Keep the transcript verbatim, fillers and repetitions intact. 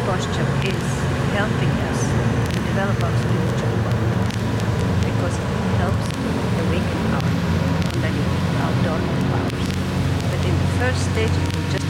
posture is helping us to develop our spiritual qualities because it helps awaken our Kundalini, our dormant powers. But in the first stage, it will just